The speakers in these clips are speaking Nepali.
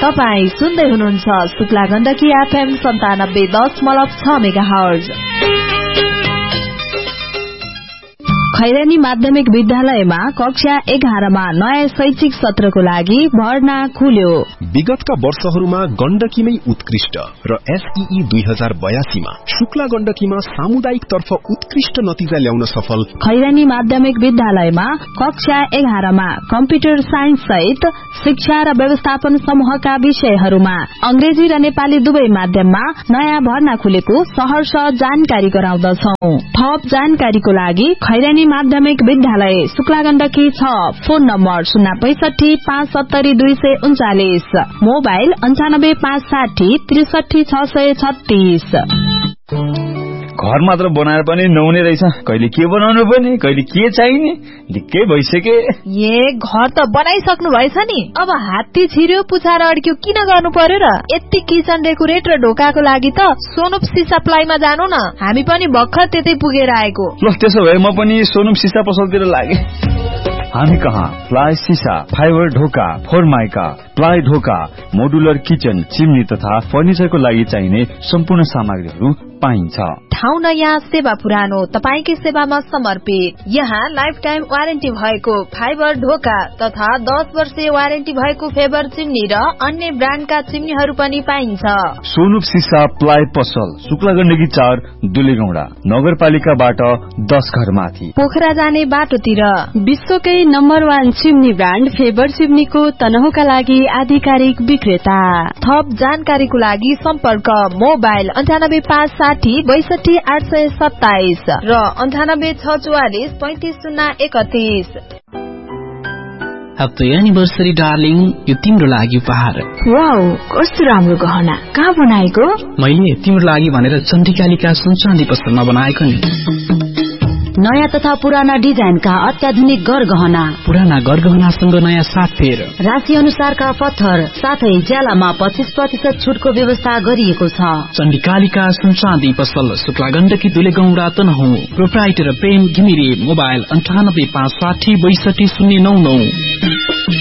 तपाई सुन्दै हुनुहुन्छ शुक्ला गण्डकी FM 97.6 मेगाहर्ज। खैरानी माध्यमिक विद्यालयमा कक्षा 11 मा नयाँ शैक्षिक सत्रको लागि भर्ना खुल्यो। विगतका वर्षहरूमा गण्डकीमै उत्कृष्ट र SEE 2082 मा शुक्ला गण्डकीमा सामुदायिक तर्फ उत्कृष्ट नतिजा ल्याउन सफल खैरानी माध्यमिक विद्यालयमा कक्षा 11 मा कम्प्युटर साइन्स सहित शिक्षा र व्यवस्थापन समूहका विषयहरूमा अंग्रेजी र नेपाली दुवै माध्यममा नयाँ भर्ना खुलेको सहर्ष जानकारी गराउँदछौं। थप जानकारीको लागि खैरानी माध्यमिक विद्यालय Shukla Gandaki 6, phone number 065 570 239, mobile 95 560 63 636। घर मात्र बनाएर पनि नहुने रहेछ, कहिले के बनाउनु पर्ने कहिले के चाहिने दिक्कै भइसके। घर त बनाइसक्नु भएछ नि, अब हात्ती छिर्यो पुछार अड्क्यो किन गर्नु पर्यो र? यति किचन डेकोरेट र ढोकाको लागि त सोनुप सिसा प्लाईमा जानु न, हामी पनि भर्खर त्यतै पुगेर आएको। ल त्यसो भए म पनि सोनुप सिसा पसलतिर लागे। हामी कहाँ प्लाई सिसा, फाइबर ढोका, फोरमाइका, प्लाई ढोका, मोडुलर किचन, चिम्नी तथा फर्निचरको लागि चाहिने सम्पूर्ण सामग्रीहरू पाइन्छ। ठाउँ नयाँ सेवा पुरानो, तपाईकै सेवामा समर्पित। यहाँ लाइफ टाइम वारेन्टी भएको फाइबर ढोका तथा 10 वर्षीय वारेन्टी भएको फेबर चिम्नी र अन्य ब्रान्डका चिम्नीहरू पनि पाइन्छ। सोनुप सिसा प्लाई पसल शुक्ला गण्डकी 4, दुलेगौडा, नगरपालिकाबाट 10 घर माथि, पोखरा जाने बाटोतिर। विश्वकै नम्बर 1 चिम्नी ब्रान्ड फेबर चिम्नीको तनहुका लागि आधिकारिक विक्रेता। थप जानकारीको लागि सम्पर्क मोबाइल 95 560 62 827 र 98 644 35 031। Happy anniversary darling, यो तिम्रो लागि उपहार। वाउ, कस्तो राम्रो गहना, कहाँ बनाएको? मैले तिम्रो लागि भनेर चण्डिकालिका सुनचाँदी पसलमा बनाएको नि। नयाँ तथा पुराना डिजाइनका अत्याधुनिक गरगहना, पुराना गरगहनासँग नयाँ साथ फेर, राशि अनुसारका पत्थर साथै ज्यालामा 25% छुटको व्यवस्था गरिएको छ। चण्डिकालिका सुनचाँदी पसल शुक्ला गण्डकी दुलेगौडा तनहुँ। प्रोप्राइटर प्रेम घिमिरे, मोबाइल 98 560 62 099।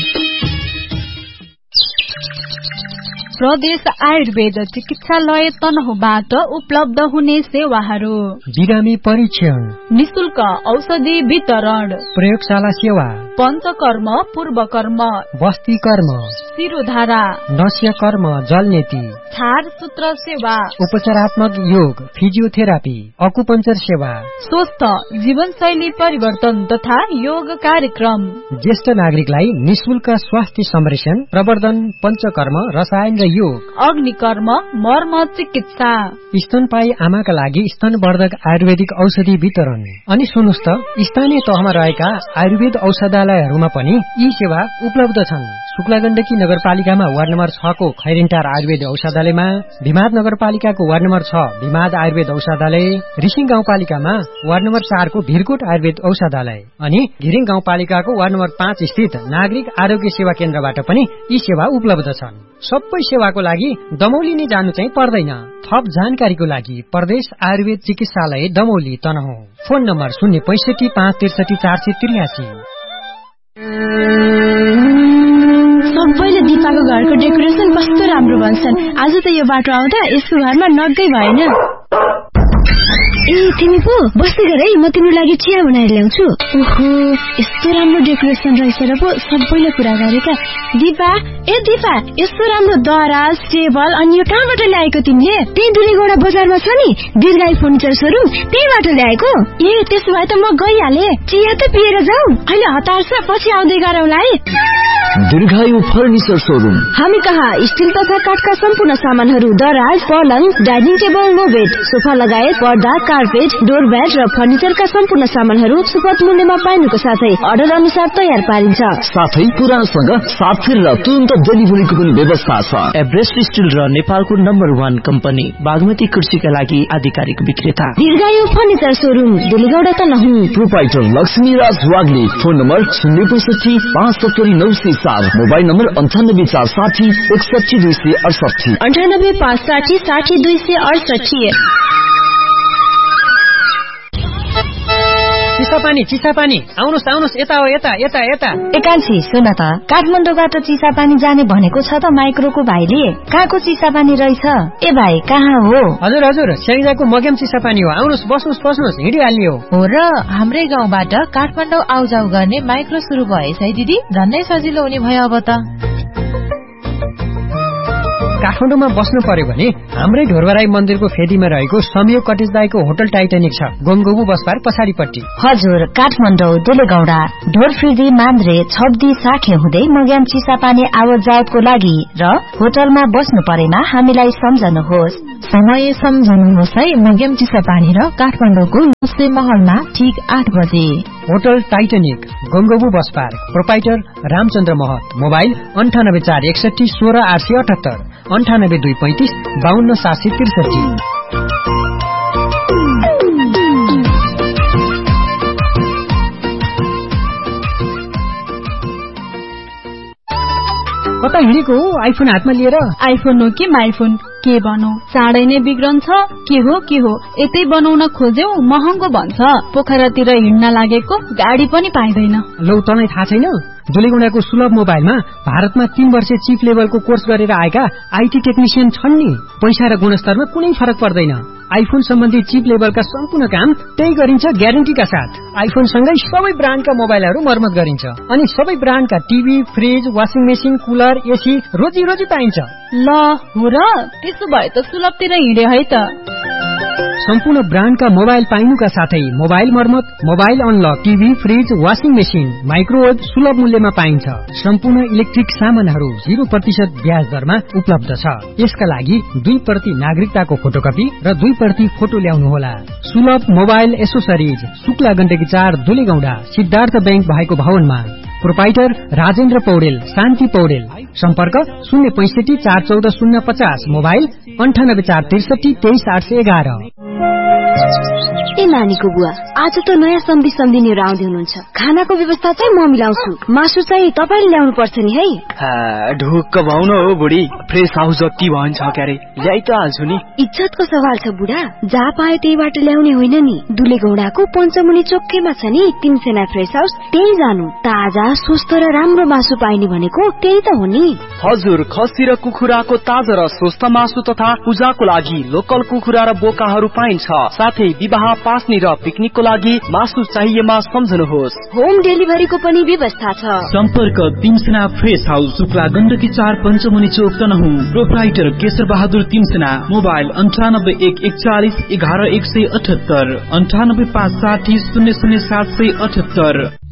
प्रदेश आयुर्वेद चिकित्सालय तनहुँबाट उपलब्ध हुने सेवाहरू: बिरामी परीक्षण, निशुल्क औषधि वितरण, प्रयोगशाला सेवा, पञ्चकर्म, पूर्वकर्म, बस्ती कर्म, शिरोधारा, नस्य कर्म, जलनेती, छार सूत्र सेवा, उपचारात्मक योग, फिजियोथेरापी, अकुपञ्चर सेवा, स्वस्थ जीवनशैली परिवर्तन तथा योग कार्यक्रम, ज्येष्ठ नागरिकलाई निशुल्क स्वास्थ्य संरक्षण, प्रवर्धन, पञ्चकर्म, रसायन र योग, अग्निकर्म, मर्म चिकित्सा, स्तनपायी आमाका लागि स्तनवर्धक आयुर्वेदिक औषधि वितरण। अनि सुन्नुस् त, स्थानीय तहमा रहेका आयुर्वेद औषधालयहरूमा पनि यी सेवा उपलब्ध छन्। शुक्ला गण्डकी नगरपालिकामा वार्ड नम्बर 6 को खैरिन्टार आयुर्वेद औषधालयमा, भिमाद नगरपालिकाको वार्ड नम्बर 6 भिमाद आयुर्वेद औषधालय, रिसिङ गाउँपालिकामा वार्ड नम्बर 4 को भिरकोट आयुर्वेद औषधालय अनि घिरिङ गाउँपालिकाको वार्ड नम्बर 5 स्थित नागरिक आरोग्य सेवा केन्द्रबाट पनि यी सेवा उपलब्ध छन्। सबै सेवाको लागि दमौली नै जानु चाहिँ पर्दैन। थप जानकारीको लागि प्रदेश आयुर्वेद चिकित्सालय दमौली तनहुँ। Phone number 065 563 483। सबैले दिपाको घरको डेकोरेसन कस्तो राम्रो भन्छन्। आज त यो बाटो आउँदा यसको घरमा नगै भएन। ए तिमी पो बस्दै गर है, म तिम्रो लागि चिया बनाएर ल्याउँछु। ओहो, यस्तो राम्रो डेकोरेसन रहेछ र पो सबैले कुरा गरेका। दिपा, ए दिपा, यस्तो राम्रो दराज, टेबल अनि यो कहाँबाट ल्याएको तिमीले? त्यही दुलेगौडा बजारमा छ नि दीर्घायु फर्निचर सोरुम, त्यहीबाट ल्याएको। ए त्यसो भए त म गइहाले, चिया त पिएर जाऊ। अहिले हतार छ, पछि आउँदै गरौँला है। दीर्घायु फर्निचर सोरुम। हामी कहाँ स्टिल तथा काठका सम्पूर्ण सामानहरू, दराज, पलङ, dining table, no bed, sofa लगायत पर्दा, कार्पेट, डोर ब्याट र फर्निचरका सम्पूर्ण सामानहरू सुपथ मूल्यमा पाइनुको साथै अर्डर अनुसार तयार पारिन्छ। साथै पुरानसँग साथ फेर र तुरन्त डेलिभरीको पनि व्यवस्था छ। एभरेस्ट स्टिल र नेपालको नम्बर 1 कम्पनी बागमती कुर्सीका लागि आधिकारिक विक्रेता। दीर्घायु furniture showroom, दुलेगौडा Tanahun. Proprietor Laxmiraj Wagle. Phone number 065 570 907, mobile number 98 460 61 268, 98 560 60 268। Chisapani आउनुहोस् यता हो यता यता यता। एकान्छी सुन त, काठमाडौँबाट चिसापानी जाने भनेको छ त माइक्रोको भाइले। कहाँको चिसापानी रहेछ? ए भाइ कहाँ हो? हजुर स्याङ्जाको मग्याम चिसापानी हो। आउनुहोस् बस्नुहोस् हिँडिहाल्ने हो र हाम्रै गाउँबाट काठमाडौँ आउजाउ गर्ने माइक्रो सुरु भएछ है दिदी, झन्नै सजिलो हुने भयो अब त। काठमाडौँमा बस्नु पर्यो भने हाम्रै ढोरवराई मन्दिरको फेदीमा रहेको संयोग कटेज दाईको होटल टाइटानिक छ, गोमगोबु बसपार पछाडिपट्टि। हजुर, काठमाडौँ दुलेगौडा ढोरफिर्दी मान्द्रे छब्दी साखे हुँदै मग्याम चिसापानी आवत जावतको लागि र होटलमा बस्नु परेमा हामीलाई सम्झनुहोस्। समय सम्झनुहोस् है। मग्याम चिसापानी र काठमाडौँको लुसे महलमा ठीक 8 बजे। होटल टाइटानिक गोमगोबु बसपार, प्रोपाइटर रामचन्द्र महत। मोबाइल 9841 16878 9825 52763। कता हिँडेको हो आइफोन हातमा लिएर? आइफोन हो कि माइफोन, के बनौ? चाँडै नै बिग्रन्छ। के हो यतै बनाउन खोज्यौ महँगो भन्छ। पोखरातिर हिँड्न लागेको गाडी पनि पाइँदैन। लौ तँलाई थाहा छैन? दुलेगौडाको सुलभ मोबाइलमा भारतमा 3 वर्ष चिप लेभलको कोर्स गरेर आएका आईटी टेक्निशियन छन् नि। पैसा र गुणस्तरमा कुनै फरक पर्दैन। आइफोन सम्बन्धी चिप लेभलका सम्पूर्ण काम त्यही गरिन्छ ग्यारेन्टीका साथ। आइफोन सँगै सबै ब्रान्डका मोबाइलहरू मर्मत गरिन्छ अनि सबै ब्रान्डका TV, fridge, washing machine, cooler, AC रोजी पाइन्छ। ल हो र, त्यसो भए त सुलभतिर हिँडे है त। सम्पूर्ण ब्रान्डका मोबाइल पाइनुका साथै मोबाइल मर्मत, mobile unlock, TV, fridge, washing machine, microwave सुलभ मूल्यमा पाइन्छ। सम्पूर्ण इलेक्ट्रिक सामानहरू 0% ब्याज दरमा उपलब्ध छ। यसका लागि 2% नागरिकताको फोटोकपी र 2% फोटो ल्याउनुहोला। सुलभ mobile accessories, Shukla Gandaki 4 दुलेगौडा, Siddhartha bank भएको भवनमा। प्रोपाइटर राजेन्द्र पौडेल, शान्ति पौडेल। सम्पर्क 065 414 050, मोबाइल 98 463 23811। ए नानीको बुवा, आज त नयाँ सम्धी लिएर आउँदै हुनुहुन्छ। खानाको व्यवस्था चाहिँ म मिलाउँछु, मासु चाहिँ तपाईले ल्याउनु पर्छ नि है। ढुक्क भाउन हो बुढी, फ्रेस हाउस जति भन्छ क्यारे ल्याइ त हाल्छु नि। इज्जतको सवाल छ बुढा, जहाँ पायो त्यहीबाट ल्याउने होइन नि। दुलेगौडाको पञ्चमुनि चोकैमा छ नि तिनसेना फ्रेस हाउस, त्यही जानु। ताजा स्वस्थ र राम्रो मासु पाइने भनेको त्यही त हो नि। हजुर, खसी र कुखुराको ताजा र स्वस्थ मासु तथा पूजाको लागि लोकल कुखुरा र बोकाहरू पाइन्छ। साथै विवाह, पास्नी र पिकनिकको लागि मासु चाहिएमा सम्झनुहोस्। होम डेलिभरीको पनि व्यवस्था छ। सम्पर्क तिमसेना फ्रेस हाउस, शुक्ला गण्डकी 4 पञ्चमुनि चोक तनहुँ। प्रोप्राइटर केशर बहादुर तिमसेना। मोबाइल 98 141 11 178 98 560 00 778।